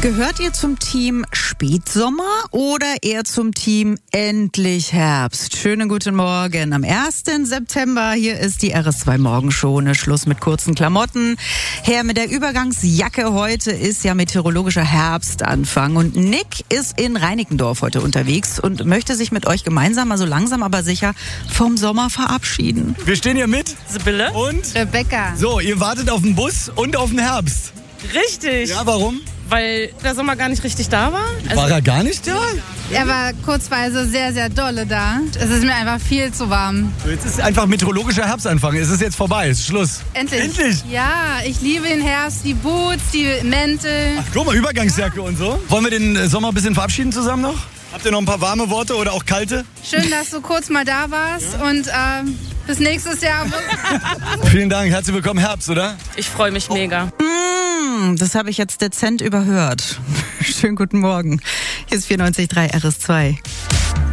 Gehört ihr zum Team Spätsommer oder eher zum Team Endlich Herbst? Schönen guten Morgen. Am 1. September, hier ist die RS2 Morgenshow. Schluss mit kurzen Klamotten. Her mit der Übergangsjacke. Heute ist ja meteorologischer Herbstanfang. Und Nick ist in Reinickendorf heute unterwegs und möchte sich mit euch gemeinsam, also langsam aber sicher, vom Sommer verabschieden. Wir stehen hier mit Sibylle und Rebecca. So, ihr wartet auf den Bus und auf den Herbst. Richtig, Ja, warum? weil der Sommer gar nicht richtig da war. War er gar nicht da? Er war kurzweise sehr, sehr dolle da. Es ist mir einfach viel zu warm. Jetzt ist einfach meteorologischer Herbstanfang. Es ist jetzt vorbei, es ist Schluss. Endlich. Endlich? Ja, ich liebe den Herbst, die Boots, die Mäntel. Ach, guck mal, Übergangsjacke und so. Wollen wir den Sommer ein bisschen verabschieden zusammen noch? Habt ihr noch ein paar warme Worte oder auch kalte? Schön, dass du kurz mal da warst und bis nächstes Jahr. Vielen Dank, herzlich willkommen Herbst, oder? Ich freue mich mega. Das habe ich jetzt dezent überhört. Schönen guten Morgen. Hier ist 94.3 RS2.